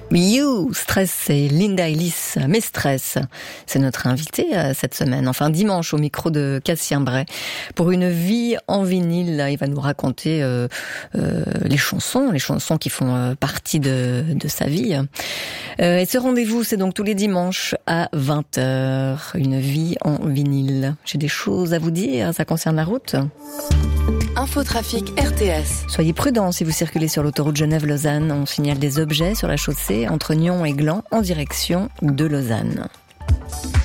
You, Stress, c'est Linda Ellis, mais Stress, c'est notre invité cette semaine, enfin dimanche au micro de Cassien Bray. Pour une vie en vinyle, il va nous raconter les chansons qui font partie de sa vie. Et ce rendez-vous, c'est donc tous les dimanches à 20h, une vie en vinyle. J'ai des choses à vous dire, ça concerne la route. Infotrafic RTS. Soyez prudents si vous circulez sur l'autoroute Genève-Lausanne. On signale des objets sur la chaussée entre Nyon et Gland en direction de Lausanne.